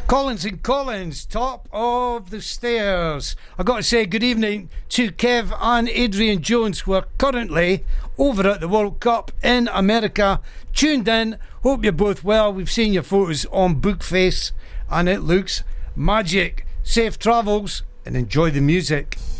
Collins and Collins, Top of the Stairs. I've got to say good evening to Kev and Adrian Jones, who are currently over at the World Cup in America, tuned in. Hope you're both well. We've seen your photos on Bookface and it looks magic. Safe travels and enjoy the music.